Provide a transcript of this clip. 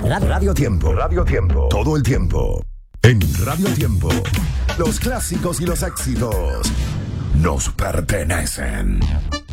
Radio Tiempo. Radio Tiempo. Todo el tiempo. En Radio Tiempo. Los clásicos y los éxitos nos pertenecen.